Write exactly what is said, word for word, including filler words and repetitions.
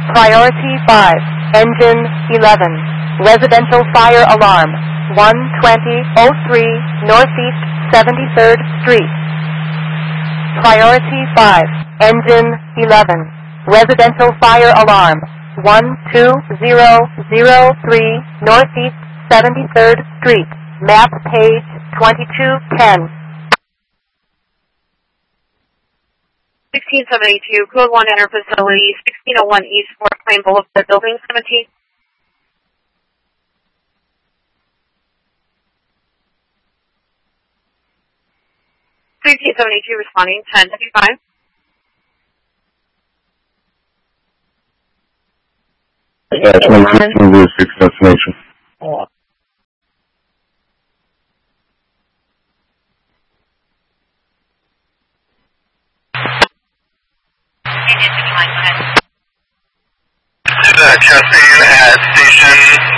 Priority five, engine eleven, residential fire alarm, one twenty oh three Northeast seventy-third Street. Priority five, engine eleven, residential fire alarm, one two zero zero three Northeast seventy-third Street, map page twenty-two ten. sixteen seventy-two, Code one Enter Facility, sixteen oh one East Fort Plain Boulevard, Building seventeen. sixteen seventy-two, responding, ten fifty-five. Yeah, number six destination. Chastain at station